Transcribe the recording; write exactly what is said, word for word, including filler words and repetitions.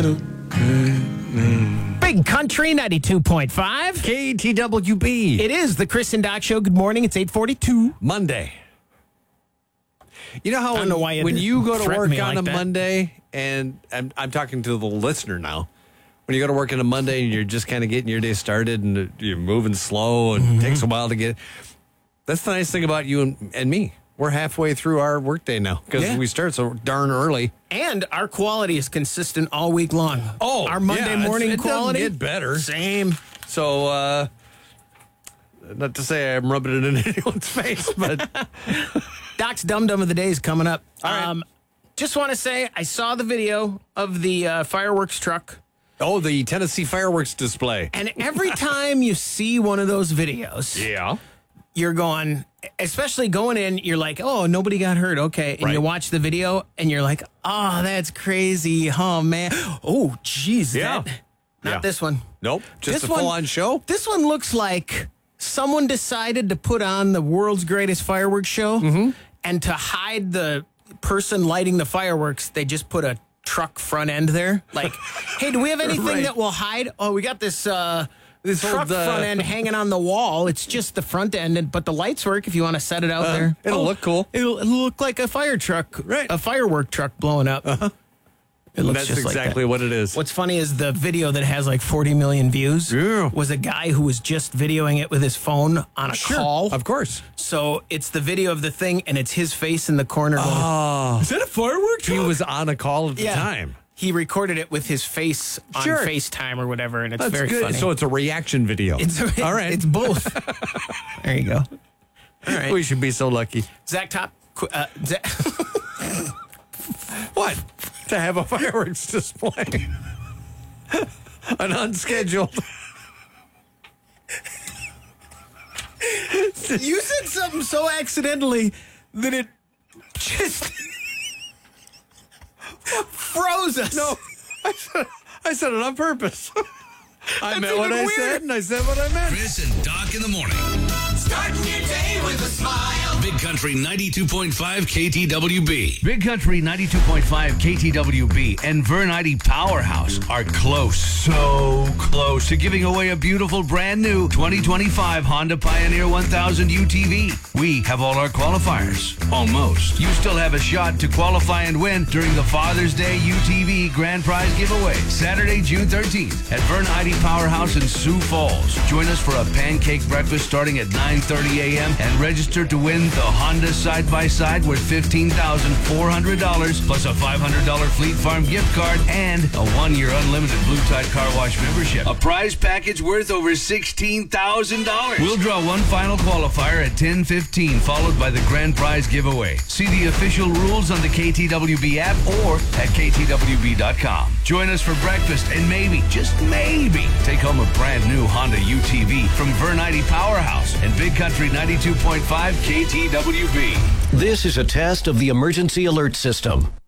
little good. Big Country ninety-two point five. K T W B. It is the Chris and Doc Show. Good morning. It's eight forty-two. Monday. You know how I don't when, know why you when you go to threaten work me on like a that. Monday, and I'm, I'm talking to the listener now, when you go to work on a Monday and you're just kind of getting your day started and you're moving slow and Mm-hmm. it takes a while to get, that's the nice thing about you and, and me. We're halfway through our workday now because Yeah. we start so darn early. And our quality is consistent all week long. Oh, our Monday yeah, it's- morning it doesn't quality get better. Same. So, uh, not to say I'm rubbing it in anyone's face, but Doc's Dum Dum of the Day is coming up. All right. Um, just want to say I saw the video of the uh, fireworks truck. oh, the Tennessee fireworks display. And every time you see one of those videos, Yeah. you're going, especially going in, you're like, oh, nobody got hurt. Okay. And Right. you watch the video and you're like, oh, that's crazy. Oh, man. Oh, geez. Yeah. That, not Yeah. this one. Nope. Just This a one- full-on show. This one looks like someone decided to put on the world's greatest fireworks show, Mm-hmm. and to hide the person lighting the fireworks, they just put a truck front end there. Like, hey, do we have anything Right. that will hide? Oh, we got this uh, This truck old, uh, front end hanging on the wall. It's just the front end, and, but the lights work if you want to set it out Uh, there. it'll look cool. It'll, it'll look like a fire truck, Right. a firework truck blowing up. Uh-huh. It looks That's just like that. exactly what it is. What's funny is the video that has like forty million views Yeah. was a guy who was just videoing it with his phone on a call. Of course. So it's the video of the thing, and it's his face in the corner. Going, Oh. is that a firework He was on a call at the Yeah. time. He recorded it with his face on Sure. FaceTime or whatever, and it's That's very good. funny. So it's a reaction video. it's, All right. It's both. There you go. All right. We should be so lucky. Zach Top. qu- Uh, Zach, What? To have a fireworks display. An unscheduled. you said something so accidentally that it just froze us. No, I said, I said it on purpose. I meant what even I weird. said, and I said what I meant. Chris and Doc in the morning. Starting your day with a smile. Big Country ninety-two point five K T W B. Big Country ninety-two point five K T W B and Vernite Powerhouse are close, so close to giving away a beautiful brand new twenty twenty-five Honda Pioneer one thousand U T V. We have all our qualifiers. Almost. You still have a shot to qualify and win during the Father's Day U T V Grand Prize giveaway, Saturday, June thirteenth at Vernite Powerhouse in Sioux Falls. Join us for a pancake breakfast starting at nine thirty a.m. and register to win the Honda side-by-side worth fifteen thousand four hundred dollars plus a five hundred dollars Fleet Farm gift card and a one-year unlimited Blue Tide Car Wash membership. A prize package worth over sixteen thousand dollars. We'll draw one final qualifier at ten fifteen, followed by the grand prize giveaway. See the official rules on the K T W B app or at K T W B dot com. Join us for breakfast and maybe, just maybe, take home a brand new Honda U T V from Vernite Powerhouse and Big Country ninety-two point five K T W B. This is a test of the emergency alert system.